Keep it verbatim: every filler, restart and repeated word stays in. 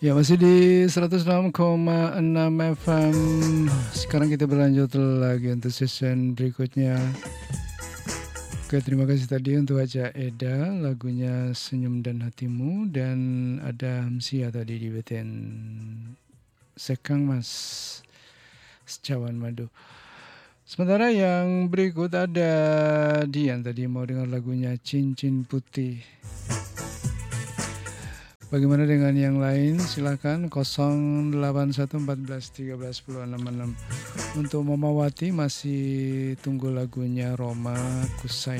Ya masih di seratus enam koma enam F M. Sekarang kita berlanjut lagi untuk season berikutnya. Oke, terima kasih tadi untuk Aja Eda, lagunya Senyum dan Hatimu. Dan ada Hamsia tadi di Beten Sekang Mas Secawan Madu. Sementara yang berikut ada Dian tadi mau dengar lagunya Cincin Putih. Bagaimana dengan yang lain? Silakan nol delapan satu empat belas tiga belas sepuluh enam enam. Untuk Momawati masih tunggu lagunya Roma Kusai.